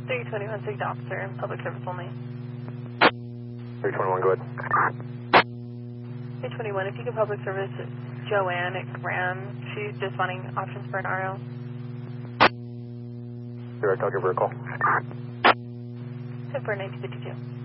321 Sig Officer, public service only. 321, go ahead. 321, if you could public service Joanne at Graham. She's just wanting options for an RO. Direct, I'll give her a call. 10 for 1952.